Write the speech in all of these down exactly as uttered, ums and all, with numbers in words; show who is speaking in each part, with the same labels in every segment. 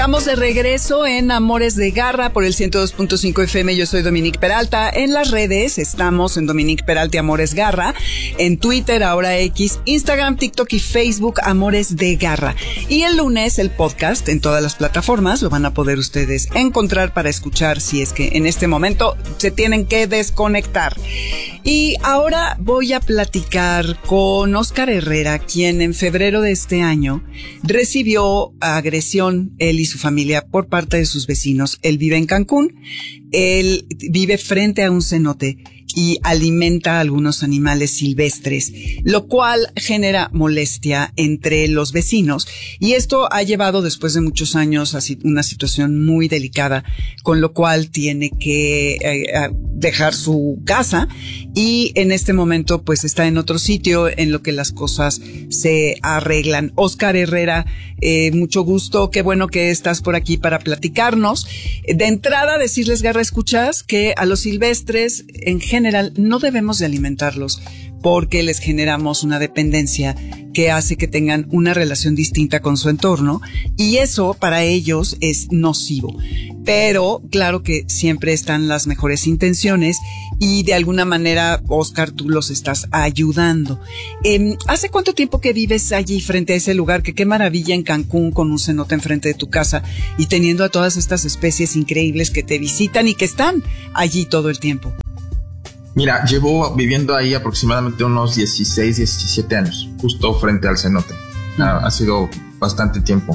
Speaker 1: Estamos de regreso en Amores de Garra por el ciento dos punto cinco F M. Yo soy Dominique Peralta. En las redes estamos en Dominique Peralta y Amores Garra. En Twitter, ahora X, Instagram, TikTok y Facebook, Amores de Garra. Y el lunes el podcast en todas las plataformas lo van a poder ustedes encontrar para escuchar si es que en este momento se tienen que desconectar. Y ahora voy a platicar con Oscar Herrera, quien en febrero de este año recibió agresión, él y su familia, por parte de sus vecinos. Él vive en Cancún, él vive frente a un cenote y alimenta a algunos animales silvestres, lo cual genera molestia entre los vecinos. Y esto ha llevado, después de muchos años, a una situación muy delicada, con lo cual tiene que eh, dejar su casa y en este momento pues está en otro sitio en lo que las cosas se arreglan. Oscar Herrera, eh, mucho gusto, qué bueno que estás por aquí para platicarnos. De entrada, decirles, Garra Escuchas, que a los silvestres en general general no debemos de alimentarlos porque les generamos una dependencia que hace que tengan una relación distinta con su entorno y eso para ellos es nocivo. Pero claro que siempre están las mejores intenciones y de alguna manera, Oscar, tú los estás ayudando. Eh, ¿Hace cuánto tiempo que vives allí frente a ese lugar? Que qué maravilla en Cancún con un cenote enfrente de tu casa y teniendo a todas estas especies increíbles que te visitan y que están allí todo el tiempo.
Speaker 2: Mira, llevo viviendo ahí aproximadamente unos dieciséis, diecisiete años, justo frente al cenote. Uh-huh. Ha, ha sido bastante tiempo.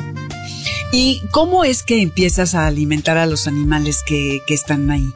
Speaker 1: ¿Y cómo es que empiezas a alimentar a los animales que, que están ahí?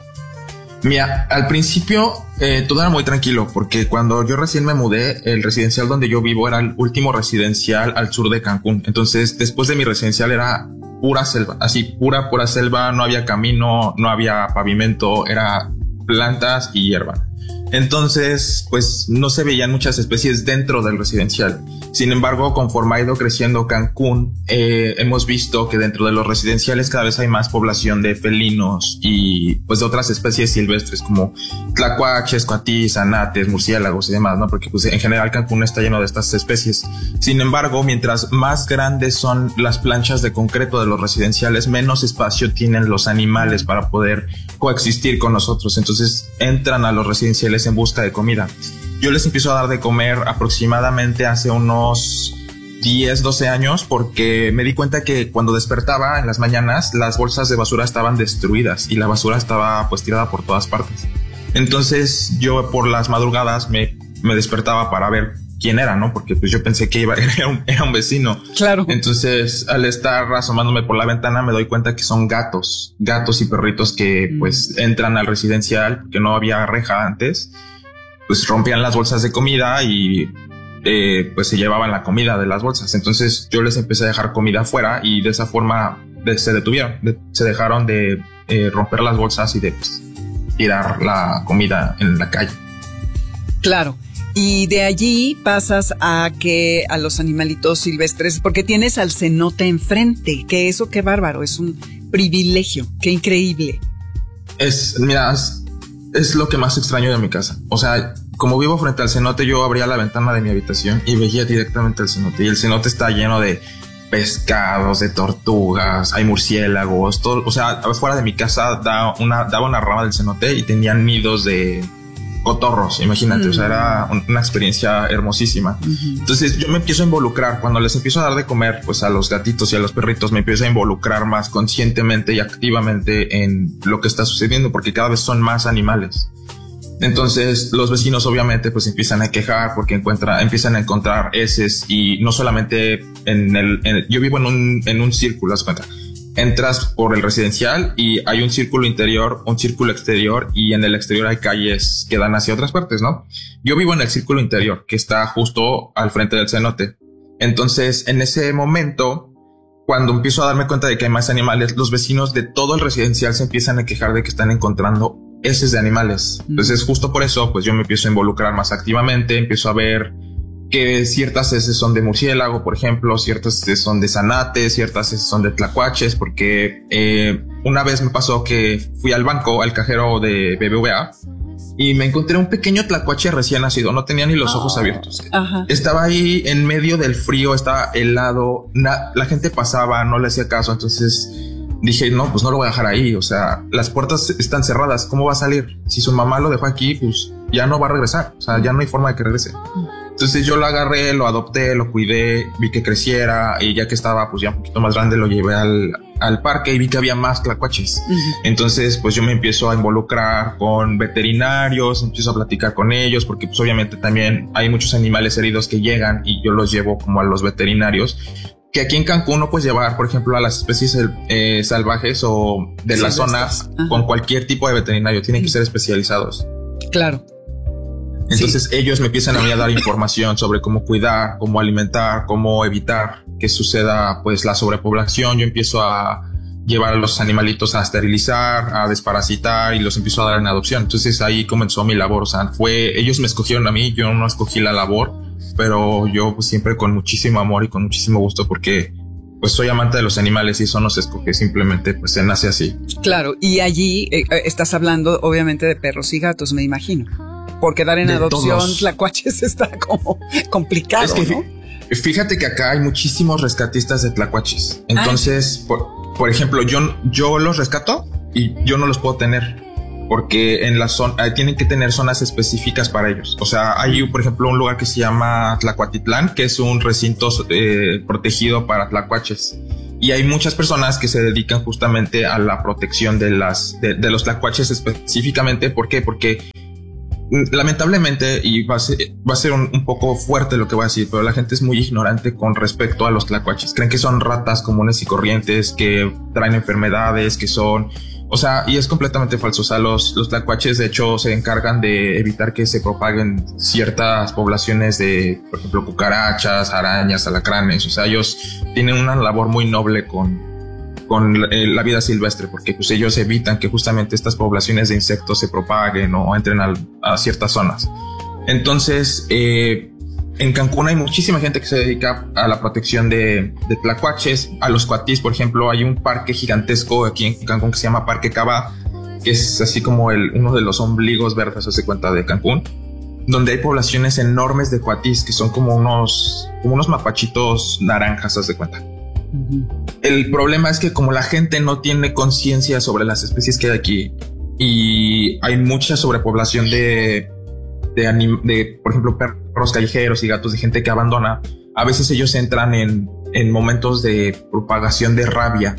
Speaker 2: Mira, al principio eh, todo era muy tranquilo porque cuando yo recién me mudé, el residencial donde yo vivo era el último residencial al sur de Cancún. Entonces, después de mi residencial era pura selva, así pura, pura selva, no había camino, no había pavimento, era plantas y hierba. Entonces, pues no se veían muchas especies dentro del residencial. Sin embargo, conforme ha ido creciendo Cancún, eh, hemos visto que dentro de los residenciales cada vez hay más población de felinos y pues de otras especies silvestres como tlacuaches, coatís, anates, murciélagos y demás, ¿no? Porque pues en general Cancún está lleno de estas especies. Sin embargo, mientras más grandes son las planchas de concreto de los residenciales, menos espacio tienen los animales para poder coexistir con nosotros. Entonces entran a los residenciales en busca de comida. Yo les empiezo a dar de comer aproximadamente hace unos diez, doce años porque me di cuenta que cuando despertaba en las mañanas las bolsas de basura estaban destruidas y la basura estaba pues tirada por todas partes. Entonces yo por las madrugadas me, me despertaba para ver quién era, ¿no? Porque pues yo pensé que iba, era, un, era un vecino.
Speaker 1: Claro.
Speaker 2: Entonces al estar asomándome por la ventana me doy cuenta que son gatos, gatos y perritos que mm. pues entran al residencial, que no había reja antes, pues rompían las bolsas de comida y eh, pues se llevaban la comida de las bolsas. Entonces yo les empecé a dejar comida afuera y de esa forma de, se detuvieron, de, se dejaron de eh, romper las bolsas y de pues, tirar la comida en la calle.
Speaker 1: Claro. Y de allí pasas a que a los animalitos silvestres, porque tienes al cenote enfrente, que eso qué bárbaro, es un privilegio, qué increíble.
Speaker 2: Es, mira, es, es lo que más extraño de mi casa. O sea, como vivo frente al cenote, yo abría la ventana de mi habitación y veía directamente el cenote. Y el cenote está lleno de pescados, de tortugas, hay murciélagos, todo. O sea, afuera de mi casa da una, daba una rama del cenote y tenían nidos de cotorros, imagínate, uh-huh. O sea, era una experiencia hermosísima. Uh-huh. Entonces yo me empiezo a involucrar, cuando les empiezo a dar de comer pues a los gatitos y a los perritos, me empiezo a involucrar más conscientemente y activamente en lo que está sucediendo, porque cada vez son más animales. Entonces los vecinos obviamente pues empiezan a quejar porque encuentra, empiezan a encontrar heces y no solamente en el, en el yo vivo en un, en un círculo, ¿se cuenta? Entras por el residencial y hay un círculo interior, un círculo exterior y en el exterior hay calles que dan hacia otras partes, ¿no? Yo vivo en el círculo interior que está justo al frente del cenote. Entonces, en ese momento, cuando empiezo a darme cuenta de que hay más animales, los vecinos de todo el residencial se empiezan a quejar de que están encontrando heces de animales. Entonces, justo por eso, pues yo me empiezo a involucrar más activamente, empiezo a ver que ciertas heces son de murciélago, por ejemplo, ciertas heces son de zanates, ciertas heces son de tlacuaches, porque eh, una vez me pasó que fui al banco, al cajero de B B V A, y me encontré un pequeño tlacuache recién nacido, no tenía ni los oh. ojos abiertos.
Speaker 1: Ajá.
Speaker 2: Estaba ahí en medio del frío, estaba helado, na- la gente pasaba, no le hacía caso, entonces dije, no, pues no lo voy a dejar ahí, o sea, las puertas están cerradas, ¿cómo va a salir? Si su mamá lo dejó aquí, pues ya no va a regresar, o sea, ya no hay forma de que regrese. Entonces yo lo agarré, lo adopté, lo cuidé, vi que creciera y ya que estaba pues ya un poquito más grande lo llevé al, al parque y vi que había más tlacuaches. Uh-huh. Entonces pues yo me empiezo a involucrar con veterinarios, empiezo a platicar con ellos porque pues obviamente también hay muchos animales heridos que llegan y yo los llevo como a los veterinarios. Que aquí en Cancún no puedes llevar, por ejemplo, a las especies eh, salvajes o de sí, la zona con cualquier tipo de veterinario, tienen que ser especializados.
Speaker 1: Claro.
Speaker 2: Entonces
Speaker 1: sí.
Speaker 2: ellos me empiezan a mí a dar información sobre cómo cuidar, cómo alimentar, cómo evitar que suceda pues la sobrepoblación. Yo empiezo a llevar a los animalitos a esterilizar, a desparasitar y los empiezo a dar en adopción. Entonces ahí comenzó mi labor. O sea, fue, ellos me escogieron a mí, yo no escogí la labor, pero yo pues siempre con muchísimo amor y con muchísimo gusto porque pues soy amante de los animales y eso no se escoge, simplemente pues se nace así.
Speaker 1: Claro, y allí eh, estás hablando obviamente de perros y gatos, me imagino. Porque dar en de adopción todos. Tlacuaches está como complicado, es que, ¿no?
Speaker 2: Fíjate que acá hay muchísimos rescatistas de tlacuaches. Entonces, por, por ejemplo, yo, yo los rescato y yo no los puedo tener porque en la zona tienen que tener zonas específicas para ellos. O sea, hay, por ejemplo, un lugar que se llama Tlacuatitlán, que es un recinto eh, protegido para tlacuaches. Y hay muchas personas que se dedican justamente a la protección de las de, de los tlacuaches específicamente. ¿Por qué? Porque lamentablemente, y va a ser, va a ser un, un poco fuerte lo que voy a decir, pero la gente es muy ignorante con respecto a los tlacuaches. Creen que son ratas comunes y corrientes, que traen enfermedades, que son... O sea, y es completamente falso. O sea, los, los tlacuaches de hecho se encargan de evitar que se propaguen ciertas poblaciones de, por ejemplo, cucarachas, arañas, alacranes. O sea, ellos tienen una labor muy noble con... con la vida silvestre, porque pues ellos evitan que justamente estas poblaciones de insectos se propaguen o entren a, a ciertas zonas. Entonces, eh, en Cancún hay muchísima gente que se dedica a la protección de, de tlacuaches, a los cuatís, por ejemplo. Hay un parque gigantesco aquí en Cancún que se llama Parque Cabá, que es así como el, uno de los ombligos verdes, se hace cuenta, de Cancún, donde hay poblaciones enormes de cuatís, que son como unos, como unos mapachitos naranjas, se hace cuenta. El problema es que como la gente no tiene conciencia sobre las especies que hay aquí y hay mucha sobrepoblación de, de, anim- de, por ejemplo, perros callejeros y gatos de gente que abandona, a veces ellos entran en, en momentos de propagación de rabia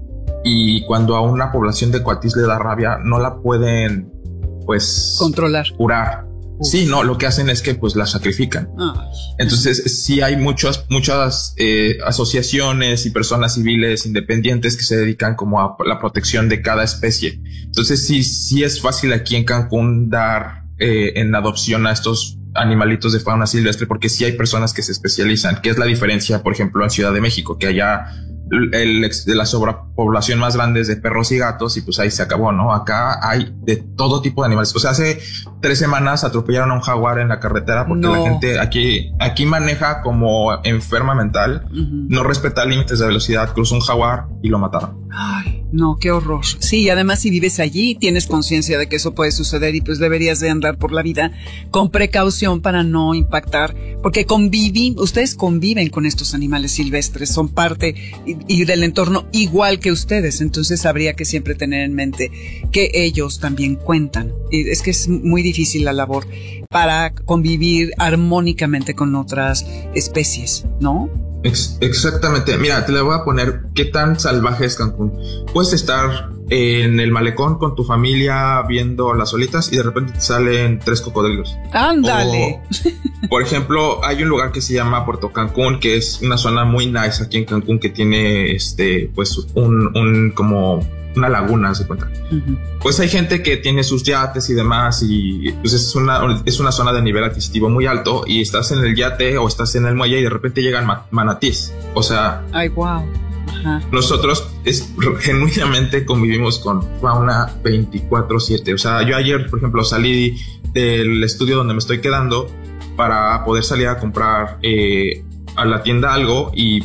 Speaker 2: y cuando a una población de cuatís le da rabia no la pueden pues
Speaker 1: controlar,
Speaker 2: curar. Sí, no, lo que hacen es que pues la sacrifican. Ay. Entonces sí hay muchas, muchas eh, asociaciones y personas civiles independientes que se dedican como a la protección de cada especie. Entonces sí, sí es fácil aquí en Cancún dar eh, en adopción a estos animalitos de fauna silvestre porque sí hay personas que se especializan, que es la diferencia, por ejemplo, en Ciudad de México, que allá el, el, de la sobrepoblación más grande es de perros y gatos y pues ahí se acabó, ¿no? Acá hay de todo tipo de animales. O sea, hace tres semanas atropellaron a un jaguar en la carretera porque no. La gente aquí, aquí maneja como enferma mental, uh-huh. No respeta límites de velocidad, cruzó un jaguar y lo mataron.
Speaker 1: Ay, no, qué horror. Sí, y además si vives allí tienes conciencia de que eso puede suceder y pues deberías de andar por la vida con precaución para no impactar, porque conviven, ustedes conviven con estos animales silvestres, son parte y, y del entorno igual que ustedes, entonces habría que siempre tener en mente que ellos también cuentan. Y es que es muy difícil la labor para convivir armónicamente con otras especies, ¿no?
Speaker 2: Ex- exactamente. Mira, te le voy a poner qué tan salvaje es Cancún. Puedes estar en el malecón con tu familia viendo las olitas y de repente te salen tres cocodrilos.
Speaker 1: ¡Ándale!
Speaker 2: O, por ejemplo, hay un lugar que se llama Puerto Cancún, que es una zona muy nice aquí en Cancún que tiene este, pues un, un como una laguna, se cuenta. Uh-huh. Pues hay gente que tiene sus yates y demás y pues es una, es una zona de nivel adquisitivo muy alto y estás en el yate o estás en el muelle y de repente llegan ma- manatís. O sea...
Speaker 1: ¡Ay, wow! Ajá.
Speaker 2: Nosotros es, genuinamente convivimos con fauna veinticuatro siete. O sea, yo ayer, por ejemplo, salí del estudio donde me estoy quedando para poder salir a comprar eh, a la tienda algo y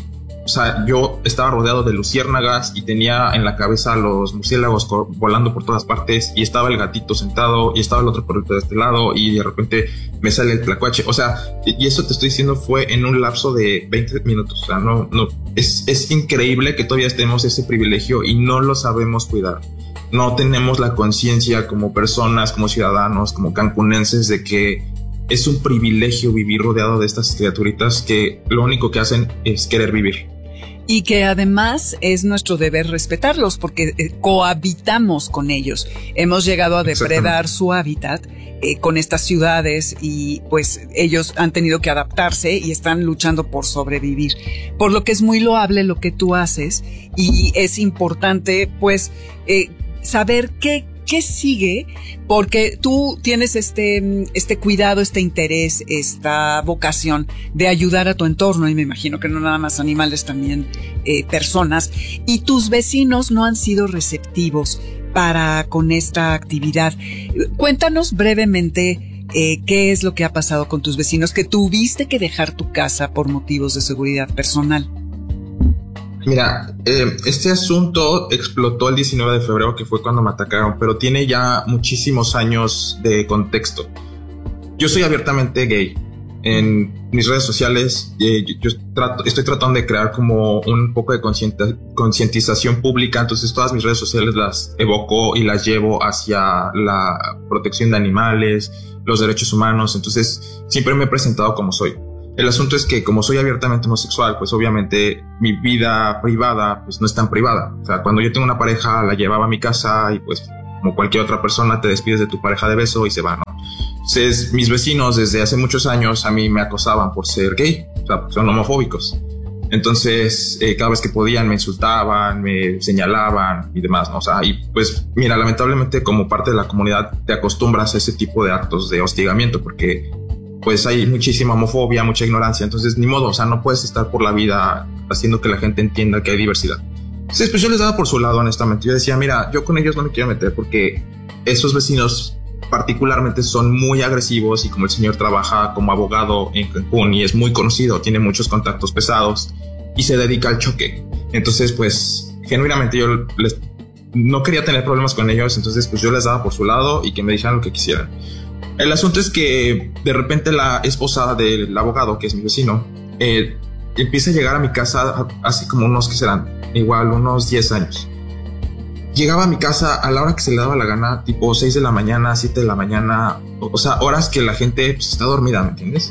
Speaker 2: o sea, yo estaba rodeado de luciérnagas y tenía en la cabeza los murciélagos volando por todas partes y estaba el gatito sentado y estaba el otro perrito de este lado y de repente me sale el tlacuache. O sea, y eso te estoy diciendo fue en un lapso de veinte minutos. O sea, no, no, es, es increíble que todavía tenemos ese privilegio y no lo sabemos cuidar. No tenemos la conciencia como personas, como ciudadanos, como cancunenses de que es un privilegio vivir rodeado de estas criaturitas que lo único que hacen es querer vivir.
Speaker 1: Y que además es nuestro deber respetarlos porque eh, cohabitamos con ellos. Hemos llegado a depredar su hábitat eh, con estas ciudades y pues ellos han tenido que adaptarse y están luchando por sobrevivir. Por lo que es muy loable lo que tú haces y es importante pues eh, saber qué ¿Qué sigue? Porque tú tienes este, este cuidado, este interés, esta vocación de ayudar a tu entorno, y me imagino que no nada más animales, también eh, personas, y tus vecinos no han sido receptivos para con esta actividad. Cuéntanos brevemente eh, qué es lo que ha pasado con tus vecinos, que tuviste que dejar tu casa por motivos de seguridad personal.
Speaker 2: Mira, eh, este asunto explotó el diecinueve de febrero, que fue cuando me atacaron, pero tiene ya muchísimos años de contexto. Yo soy abiertamente gay. En mis redes sociales eh, yo, yo trato, estoy tratando de crear como un poco de concientización pública, entonces todas mis redes sociales las evoco y las llevo hacia la protección de animales, los derechos humanos, entonces siempre me he presentado como soy. El asunto es que como soy abiertamente homosexual, pues obviamente mi vida privada pues no es tan privada. O sea, cuando yo tengo una pareja, la llevaba a mi casa y pues como cualquier otra persona te despides de tu pareja de beso y se va, ¿no? Entonces mis vecinos desde hace muchos años a mí me acosaban por ser gay, o sea, son homofóbicos. Entonces eh, cada vez que podían me insultaban, me señalaban y demás, ¿no? O sea, y pues mira, lamentablemente como parte de la comunidad te acostumbras a ese tipo de actos de hostigamiento porque pues hay muchísima homofobia, mucha ignorancia, entonces ni modo, o sea, no puedes estar por la vida haciendo que la gente entienda que hay diversidad. Entonces, pues yo les daba por su lado, honestamente. Yo decía, mira, yo con ellos no me quiero meter porque esos vecinos particularmente son muy agresivos y como el señor trabaja como abogado en Cancún y es muy conocido, tiene muchos contactos pesados y se dedica al choque. Entonces, pues, genuinamente yo les, no quería tener problemas con ellos, entonces pues yo les daba por su lado y que me dijeran lo que quisieran. El asunto es que de repente la esposa del abogado, que es mi vecino, eh, empieza a llegar a mi casa hace como unos, que serán, igual unos diez años. Llegaba a mi casa a la hora que se le daba la gana, tipo seis de la mañana, siete de la mañana, o sea, horas que la gente pues, está dormida, ¿me entiendes?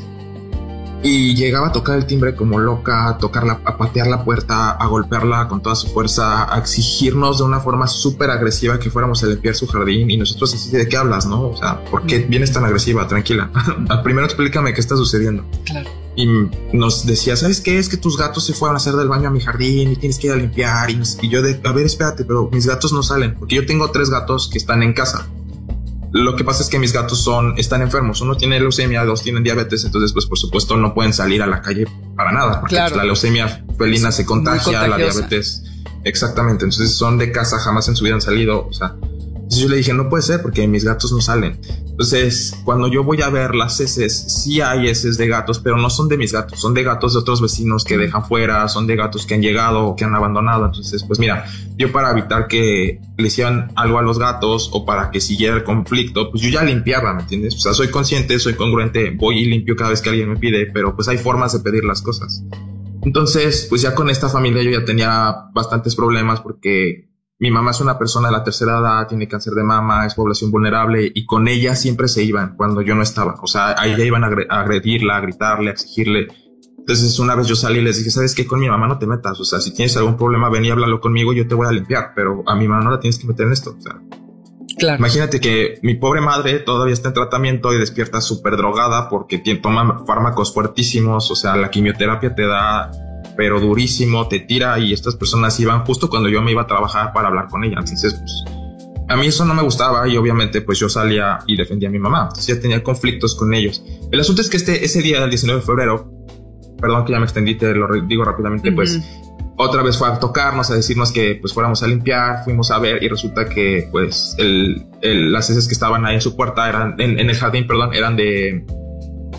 Speaker 2: Y llegaba a tocar el timbre como loca, a tocarla, a patear la puerta, a golpearla con toda su fuerza, a exigirnos de una forma súper agresiva que fuéramos a limpiar su jardín. Y nosotros así, ¿de qué hablas, no? O sea, ¿por qué vienes tan agresiva? Tranquila. Primero explícame qué está sucediendo.
Speaker 1: Claro.
Speaker 2: Y nos decía, ¿sabes qué? Es que tus gatos se fueron a hacer del baño a mi jardín y tienes que ir a limpiar. Y, y yo de, a ver, espérate, pero mis gatos no salen. Porque yo tengo tres gatos que están en casa. Lo que pasa es que mis gatos son, están enfermos. Uno tiene leucemia, dos tienen diabetes. Entonces, pues, por supuesto, no pueden salir a la calle para nada. Porque claro, pues, la leucemia felina se contagia, la diabetes. Exactamente. Entonces, son de casa, jamás en su vida han salido. O sea, entonces yo le dije, no puede ser porque mis gatos no salen. Entonces, cuando yo voy a ver las heces, sí hay heces de gatos, pero no son de mis gatos. Son de gatos de otros vecinos que dejan fuera, son de gatos que han llegado o que han abandonado. Entonces, pues mira, yo para evitar que le hicieran algo a los gatos o para que siguiera el conflicto, pues yo ya limpiaba, ¿me entiendes? O sea, soy consciente, soy congruente, voy y limpio cada vez que alguien me pide, pero pues hay formas de pedir las cosas. Entonces, pues ya con esta familia yo ya tenía bastantes problemas porque mi mamá es una persona de la tercera edad, tiene cáncer de mama, es población vulnerable y con ella siempre se iban cuando yo no estaba. O sea, a ella iban a agredirla, a gritarle, a exigirle. Entonces una vez yo salí y les dije, ¿sabes qué? Con mi mamá no te metas. O sea, si tienes algún problema, ven y háblalo conmigo, yo te voy a limpiar. Pero a mi mamá no la tienes que meter en esto. O sea, claro. Imagínate que mi pobre madre todavía está en tratamiento y despierta súper drogada porque tiene, toma fármacos fuertísimos. O sea, la quimioterapia te da, pero durísimo, te tira y estas personas iban justo cuando yo me iba a trabajar para hablar con ella. Entonces, pues, a mí eso no me gustaba y obviamente pues yo salía y defendía a mi mamá. Entonces ya tenía conflictos con ellos. El asunto es que este, ese día del diecinueve de febrero, perdón que ya me extendí, te lo digo rápidamente, uh-huh. pues otra vez fue a tocarnos, a decirnos que pues fuéramos a limpiar, fuimos a ver y resulta que pues el, el, las heces que estaban ahí en su puerta eran, en, en el jardín, perdón, eran de,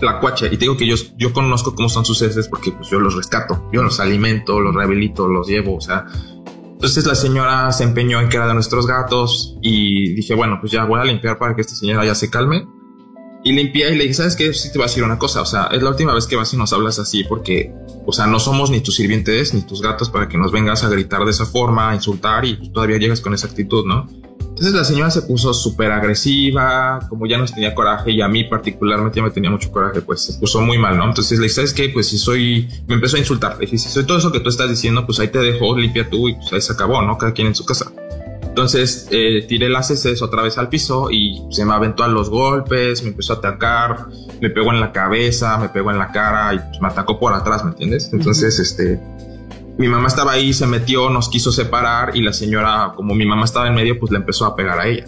Speaker 2: tlacuache. Y te digo que yo, yo conozco cómo son sus heces porque pues yo los rescato, yo los alimento, los rehabilito, los llevo, o sea. Entonces la señora se empeñó en que era de nuestros gatos y dije, bueno, pues ya voy a limpiar para que esta señora ya se calme. Y limpié y le dije, ¿sabes qué? Sí te voy a decir una cosa, o sea, es la última vez que vas y nos hablas así porque, o sea, no somos ni tus sirvientes ni tus gatos para que nos vengas a gritar de esa forma, a insultar y pues, todavía llegas con esa actitud, ¿no? Entonces la señora se puso súper agresiva, como ya nos tenía coraje y a mí particularmente ya me tenía mucho coraje, pues se puso muy mal, ¿no? Entonces le dije, ¿sabes qué? Pues si soy, me empezó a insultar, le dije, si soy todo eso que tú estás diciendo, pues ahí te dejo, limpia tú y pues ahí se acabó, ¿no? Cada quien en su casa. Entonces eh, tiré las heces otra vez al piso y se me aventó a los golpes, me empezó a atacar, me pegó en la cabeza, me pegó en la cara y pues, me atacó por atrás, ¿me entiendes? Entonces, uh-huh. este... mi mamá estaba ahí, se metió, nos quiso separar y la señora, como mi mamá estaba en medio, pues le empezó a pegar a ella.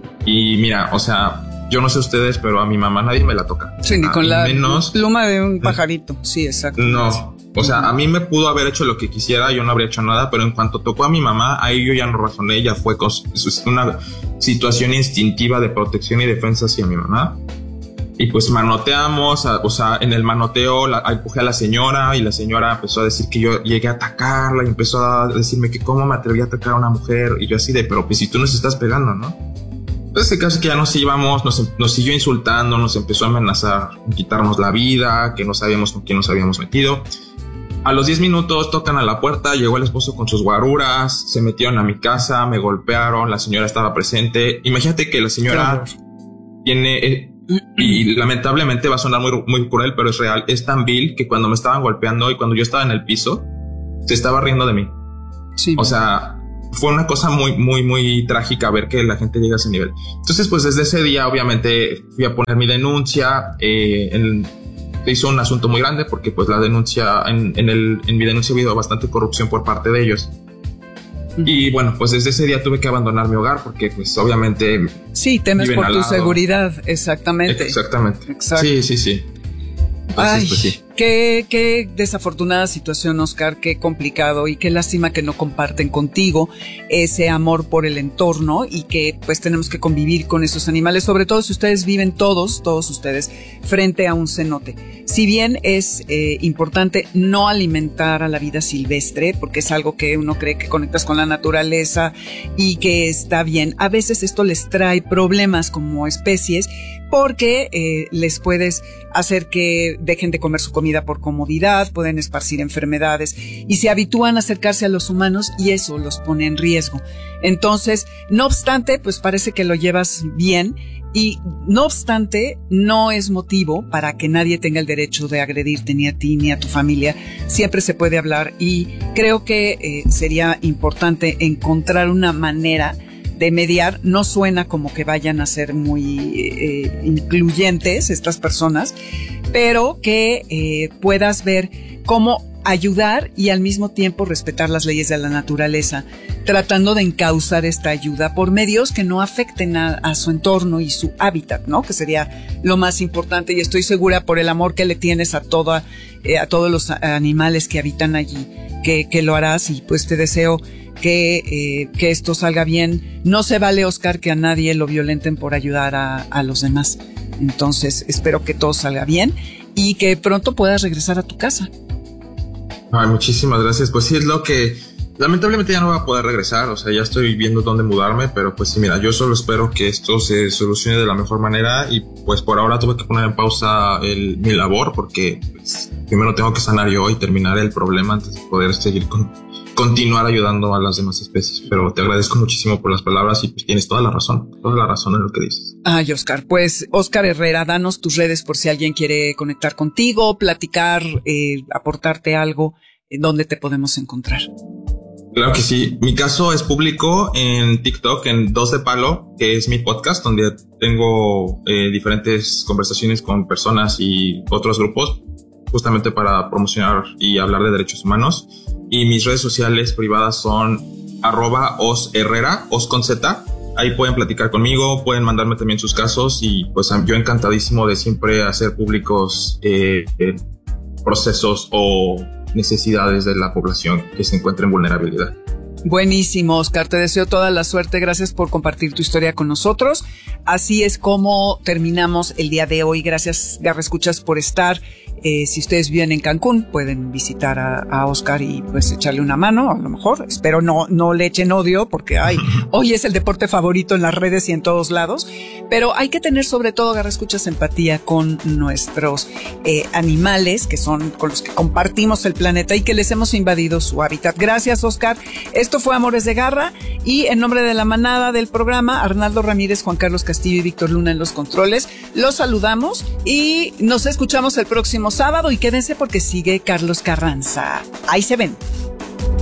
Speaker 2: Y mira, o sea, yo no sé ustedes, pero a mi mamá nadie me la toca.
Speaker 1: Sí, ni con la menos, pluma de un pajarito. Sí, exacto.
Speaker 2: No, o sea, a mí me pudo haber hecho lo que quisiera, yo no habría hecho nada, pero en cuanto tocó a mi mamá, ahí yo ya no razoné, ya fue una situación instintiva de protección y defensa hacia mi mamá. Y pues manoteamos, o sea, en el manoteo la, empujé a la señora y la señora empezó a decir que yo llegué a atacarla y empezó a decirme que cómo me atreví a atacar a una mujer y yo así de, pero pues si tú nos estás pegando, ¿no? Entonces el caso es que ya nos íbamos, nos, nos siguió insultando, nos empezó a amenazar con quitarnos la vida, que no sabíamos con quién nos habíamos metido. A los diez minutos tocan a la puerta, llegó el esposo con sus guaruras, se metieron a mi casa, me golpearon, la señora estaba presente. Imagínate que la señora tiene... Eh, y lamentablemente va a sonar muy, muy cruel, pero es real, es tan vil que cuando me estaban golpeando y cuando yo estaba en el piso se estaba riendo de mí. Sí. O sea, fue una cosa muy, muy, muy trágica ver que la gente llega a ese nivel. Entonces, pues desde ese día obviamente fui a poner mi denuncia. eh, en, se hizo un asunto muy grande porque pues la denuncia, en, en, el, en mi denuncia ha habido bastante corrupción por parte de ellos. Y bueno, pues desde ese día tuve que abandonar mi hogar porque pues obviamente...
Speaker 1: Sí, temes por tu seguridad, exactamente.
Speaker 2: Exactamente. Exacto. Sí, sí, sí. Entonces,
Speaker 1: Ay,
Speaker 2: pues sí.
Speaker 1: Qué, qué desafortunada situación, Oscar, qué complicado y qué lástima que no comparten contigo ese amor por el entorno y que pues tenemos que convivir con esos animales, sobre todo si ustedes viven todos, todos ustedes, frente a un cenote. Si bien es eh, importante no alimentar a la vida silvestre, porque es algo que uno cree que conectas con la naturaleza y que está bien, a veces esto les trae problemas como especies porque eh, les puedes hacer que dejen de comer su comida por comodidad, pueden esparcir enfermedades y se habitúan a acercarse a los humanos y eso los pone en riesgo. Entonces, no obstante, pues parece que lo llevas bien y no obstante, no es motivo para que nadie tenga el derecho de agredirte ni a ti ni a tu familia. Siempre se puede hablar y creo que eh, sería importante encontrar una manera de mediar. No suena como que vayan a ser muy eh, incluyentes estas personas, pero que eh, puedas ver cómo ayudar y al mismo tiempo respetar las leyes de la naturaleza, tratando de encauzar esta ayuda por medios que no afecten a, a su entorno y su hábitat, ¿no? Que sería lo más importante y estoy segura por el amor que le tienes a toda, eh, a todos los animales que habitan allí, que, que lo harás y pues te deseo que, eh, que esto salga bien. No se vale, Oscar, que a nadie lo violenten por ayudar a, a los demás. Entonces, espero que todo salga bien y que pronto puedas regresar a tu casa.
Speaker 2: Ay, muchísimas gracias. Pues sí, es lo que... Lamentablemente ya no voy a poder regresar, o sea, ya estoy viendo dónde mudarme, pero pues sí, mira, yo solo espero que esto se solucione de la mejor manera y pues por ahora tuve que poner en pausa el, mi labor porque pues, primero tengo que sanar yo y terminar el problema antes de poder seguir con, continuar ayudando a las demás especies. Pero te agradezco muchísimo por las palabras y pues tienes toda la razón, toda la razón en lo que dices.
Speaker 1: Ay, Oscar, pues Oscar Herrera, danos tus redes por si alguien quiere conectar contigo, platicar, eh, aportarte algo, eh, ¿dónde te podemos encontrar?
Speaker 2: Claro que sí. Mi caso es público en TikTok, en Dos de Palo, que es mi podcast, donde tengo eh, diferentes conversaciones con personas y otros grupos, justamente para promocionar y hablar de derechos humanos. Y mis redes sociales privadas son arroba osherrera, os con Z. Ahí pueden platicar conmigo, pueden mandarme también sus casos y pues yo encantadísimo de siempre hacer públicos eh, eh, procesos o necesidades de la población que se encuentra en vulnerabilidad.
Speaker 1: Buenísimo, Oscar, te deseo toda la suerte, gracias por compartir tu historia con nosotros. Así es como terminamos el día de hoy. Gracias, Garra Escuchas, por estar. Eh, si ustedes viven en Cancún, pueden visitar a, a Oscar y pues echarle una mano, a lo mejor. Espero no, no le echen odio, porque ay, hoy es el deporte favorito en las redes y en todos lados. Pero hay que tener sobre todo, Garra Escuchas, empatía con nuestros eh, animales, que son con los que compartimos el planeta y que les hemos invadido su hábitat. Gracias, Oscar. Esto fue Amores de Garra, y en nombre de la manada del programa, Arnaldo Ramírez, Juan Carlos Castillo y Víctor Luna en los controles, los saludamos y nos escuchamos el próximo sábado, y quédense porque sigue Carlos Carranza. Ahí se ven.